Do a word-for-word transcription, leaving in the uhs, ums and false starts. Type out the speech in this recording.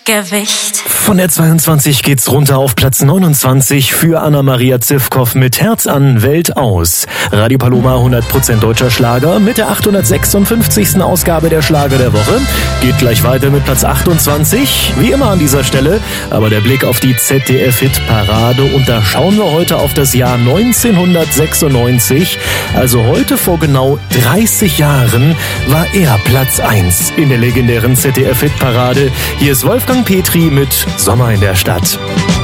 Gleichgewicht. Von der zweiundzwanzig geht's runter auf Platz neunundzwanzig für Anna-Maria Zivkow mit Herz an, Welt aus. Radio Paloma hundert Prozent deutscher Schlager mit der achthundertsechsundfünfzigsten Ausgabe der Schlager der Woche. Geht gleich weiter mit Platz achtundzwanzig, wie immer an dieser Stelle. Aber der Blick auf die Z D F-Hit-Parade und da schauen wir heute auf das Jahr neunzehnhundertsechsundneunzig. Also heute vor genau dreißig Jahren war er Platz eins in der legendären Z D F-Hit-Parade. Hier ist Wolfgang Petri mit Sommer in der Stadt.